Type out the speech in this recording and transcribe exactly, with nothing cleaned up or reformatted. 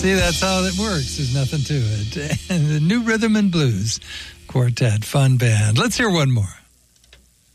See, that's how it works. There's nothing to it. And the New Rhythm and Blues Quartet, fun band. Let's hear one more.